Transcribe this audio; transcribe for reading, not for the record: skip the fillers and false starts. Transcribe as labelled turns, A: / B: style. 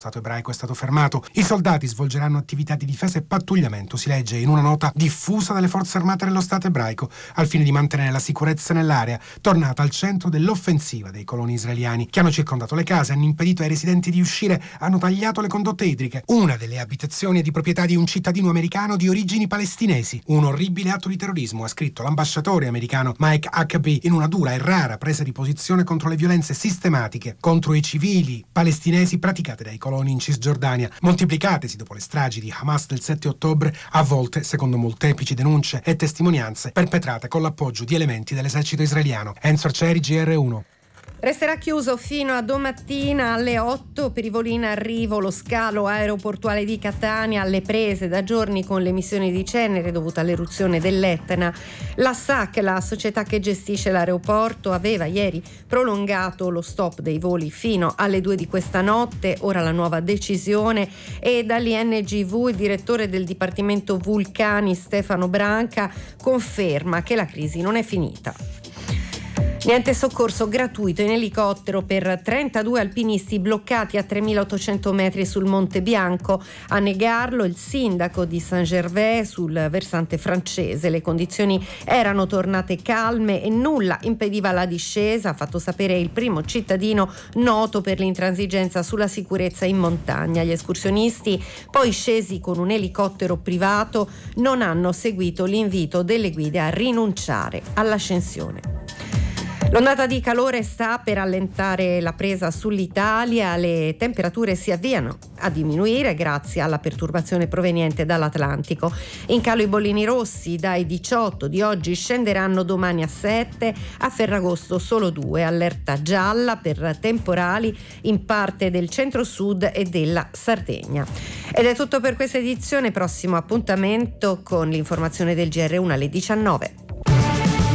A: Stato ebraico è stato fermato. I soldati svolgeranno attività di difesa e pattugliamento, si legge in una nota diffusa dalle forze armate dello Stato ebraico, al fine di mantenere la sicurezza nell'area, tornata al centro dell'offensiva dei coloni israeliani, che hanno circondato le case, hanno impedito ai residenti di uscire, hanno tagliato le condotte idriche. Una delle abitazioni è di proprietà di un cittadino americano di origini palestinesi. Un orribile atto di terrorismo, ha scritto l'ambasciatore americano Mike Huckabee in una dura e rara presa di posizione contro le violenze sistematiche contro i civili palestinesi praticate dai coloni in Cisgiordania, moltiplicatesi dopo le stragi di Hamas del 7 ottobre, a volte, secondo molteplici denunce e testimonianze, perpetrate con l'appoggio di elementi dell'esercito israeliano. Enzo Arcieri, GR1.
B: Resterà chiuso fino a domattina alle 8 per i voli in arrivo lo scalo aeroportuale di Catania, alle prese da giorni con l'emissione di cenere dovuta all'eruzione dell'Etna. La SAC, la società che gestisce l'aeroporto, aveva ieri prolungato lo stop dei voli fino alle 2 di questa notte. Ora la nuova decisione è dall'INGV. Il direttore del Dipartimento Vulcani, Stefano Branca, conferma che la crisi non è finita. Niente soccorso gratuito in elicottero per 32 alpinisti bloccati a 3.800 metri sul Monte Bianco. A negarlo il sindaco di Saint-Gervais sul versante francese. Le condizioni erano tornate calme e nulla impediva la discesa, ha fatto sapere il primo cittadino noto per l'intransigenza sulla sicurezza in montagna. Gli escursionisti, poi scesi con un elicottero privato, non hanno seguito l'invito delle guide a rinunciare all'ascensione. L'ondata di calore sta per allentare la presa sull'Italia, le temperature si avviano a diminuire grazie alla perturbazione proveniente dall'Atlantico. In calo i bollini rossi, dai 18 di oggi scenderanno domani a 7, a Ferragosto solo 2, allerta gialla per temporali in parte del centro-sud e della Sardegna. Ed è tutto per questa edizione, prossimo appuntamento con l'informazione del GR1 alle 19.